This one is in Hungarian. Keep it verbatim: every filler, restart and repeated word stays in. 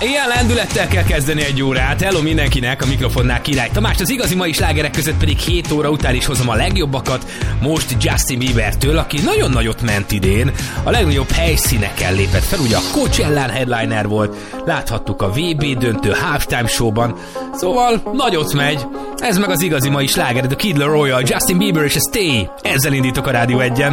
Ilyen lendülettel kell kezdeni egy órát. Hello mindenkinek, a mikrofonnál Király Tamás. Az igazi mai slágerek között pedig hét óra után is hozom a legjobbakat. Most Justin Biebertől, aki nagyon nagyot ment idén. A legnagyobb helyszíneken lépett fel, ugye a Coachellán headliner volt. Láthattuk a vé bé döntő halftime showban. Szóval nagyot megy. Ez meg az igazi mai sláger, a Kid Laroi, Justin Bieber és a Stay. Ezzel indítok a Rádió egyen.